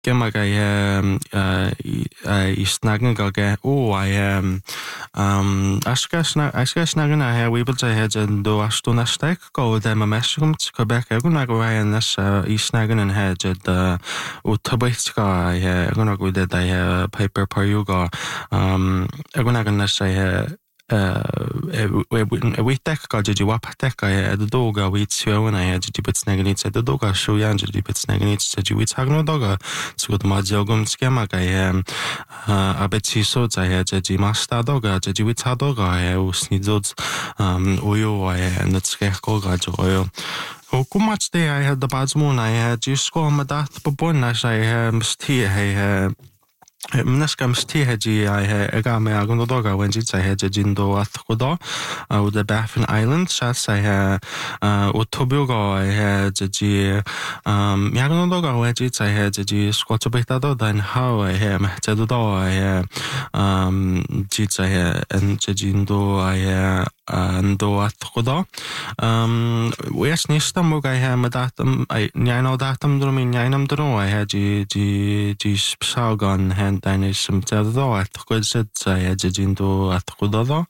Gemma I snagging ga I snagging I we will say head and do astuna stack go them a mushroom to Quebec gonna go and this I snagging and head at the Utabitska gonna go that I paper per yuga gonna say we tek ga did you wap tek the doga we two and I had to put snagging said the doga show yan to put snagging said you with hagno doga so the majogum schema a bit so I had the master doga did you with doga usnidot oyo and that's goga oil. Oh, much day I had the bad moon I had you score my that but as I am Mneskam stiheji I got me agundoga when it's I had jindo atkoda with the Baffin Island shots I had Utobugo I had the Yagundoga when it's I had the squattabetado then how I am Tedo I jits I and jindo I ando atkoda where's Nistamug I am a datum I know datum drumming yanam dro I had the psagon and then some tedo at good I had jindo at Kudodo.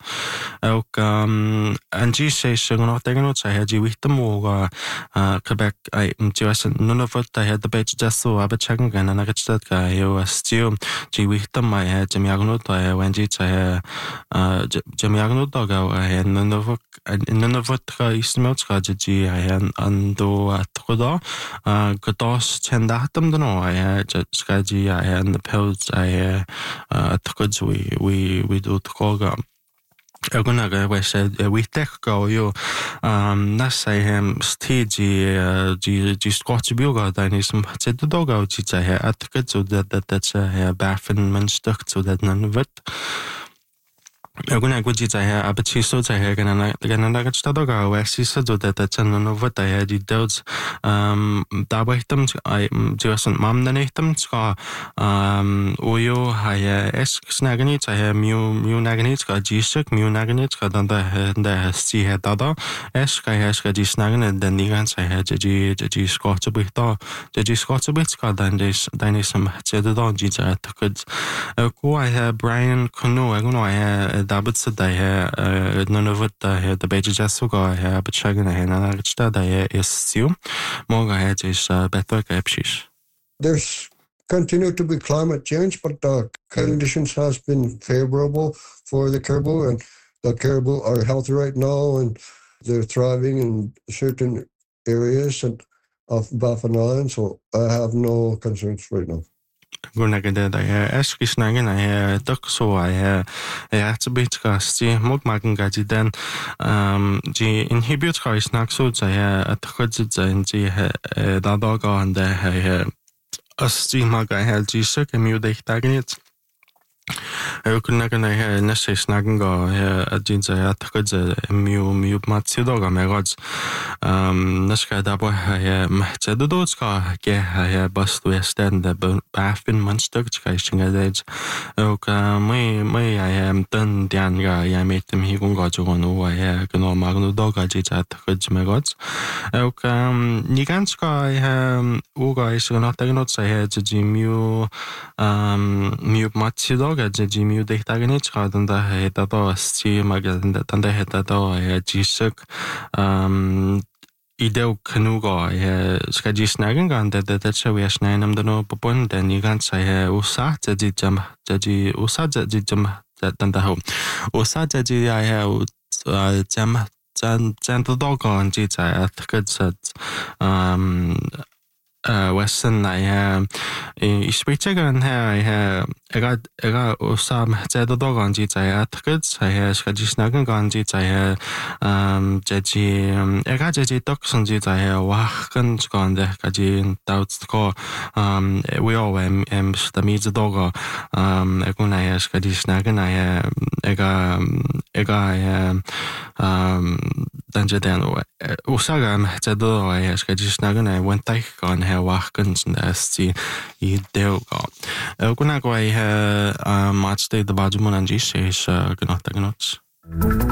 And she says, not taking notes. I had you with the more Quebec. I none of it. I had the page just so I bet checking and I get that guy. You was still G with them. I had Jimmy Agnot. I went it. I Jimmy Agnot dog. I had none of it. East Milts G. I had undo at Kudo. Godos Chendatum. No, I had Skaji. I had the pills. I took we do to call Gonna we said we take go you nas I am stage G Scotch Buga then is some said the dog out I had so that's a baffin man stuck so that none of it. Gonna go I have a bit so I had again and I got started go where she said that that's none of what I had it does that way them I just mom the them ska oyo I esk snaganit I have mu naganit ka jisuk mu naganit ka the see had other esk I esk a snagan and then the I had G Scotch a bit the G Scotch a bit ska then is some said the dog I took it go I have Brian Canoe I don't know I had Dabbit said I had none of it I had the beige jasuga I had but shagging I had and I started I assume more I had is better capshish. There's continued to be climate change, but the conditions has been favorable for the caribou, and the caribou are healthy right now, and they're thriving in certain areas of Baffin Island, so I have no concerns right now. Gonna get that I ask is nagging I duck so I had to be casty mug magan gaji then G inhibit car snack so I at the and G that dog on the a steam mag I had G suck and mute tagging it. I couldn't I necessarily snagging go a jeans I had to go mu matsudoga my gods Naska dabo I said the dots car get I bust west end the baffin monster catching a edge may I am done down guy I made them he got to go I can all magno dog I did at my gods Niganska I guys not taking notes I had to mu matsudoga Jimmy de Taganich and the head at all see magazine that and the head at all I had G-Suck Ideo Kanuga Skaji snagging and that's how we are snagging the no popon then you can't say Usat jam Jaji Usat jam that and the home Usat I have jam gentle dog on Jits I good said Western I speech again here I got some said the dog on Jits I had good I have Skaji snagging on Jits I have Jaji I got Jaji ducks on Jits I have Wahkans gone there Kaji doubts the call we all the meets the dog I go I have Skaji snagging I got Danger then Usagam said the I have Skaji snagging I went take on her Wahkans and SC Ideo go Gonna go I have match day the Bajuman and G says good night.